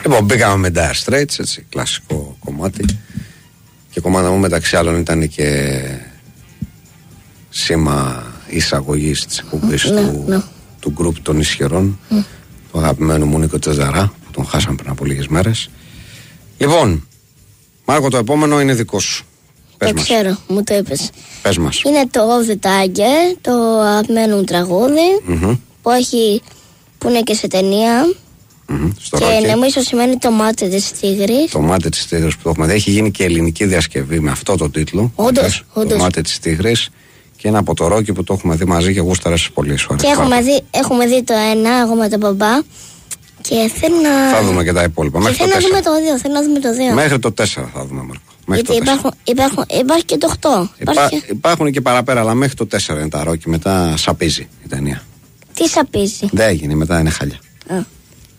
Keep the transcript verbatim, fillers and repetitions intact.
Λοιπόν, μπήκαμε με Dire Straits, έτσι, κλασικό κομμάτι. Και κομμάτι μου μεταξύ άλλων ήταν και σήμα εισαγωγής της εκπομπής ναι, του, ναι. του γκρουπ των ισχυρών, mm. του αγαπημένου μου Νίκο Τζεζαρά, που τον χάσαμε πριν από λίγες μέρες. Λοιπόν, Μάρκο, το επόμενο είναι δικό σου. Πες το μας. ξέρω, μου το είπες. Πες μας. Είναι το Off the Tiger, το αγαπημένο μου τραγούδι, Mm-hmm. που, έχει, που είναι και σε ταινία. Mm-hmm. Στο και Rocky. νομίζω σημαίνει το μάτι της τίγρης. Το μάτι της τίγρης που το έχουμε δει. Έχει γίνει και ελληνική διασκευή με αυτό το τίτλο. Όντως, όντως. Το μάτι της τίγρης. Και ένα από το Rocky που το έχουμε δει μαζί και γούσταρες πολύ. Σου Και έχουμε δει, έχουμε δει το ένα, εγώ με τον μπαμπά. Και θέλω να. Θα δούμε και τα υπόλοιπα. Και Μέχρι θέλω το να δούμε τέσσερα. το δύο. Θέλω να δούμε το δύο. Μέχρι το τέσσερα θα δούμε, Μάρκο. Μέχρι Γιατί το τέσσερα. υπάρχουν, υπάρχουν, υπάρχει και το οκτώ. Υπά, Υπάρχει... Υπάρχουν και παραπέρα, αλλά μέχρι το τέσσερα είναι τα Rocky. Μετά σαπίζει η ταινία. Τι σαπίζει. Δεν έγινε, μετά είναι χάλια. Α.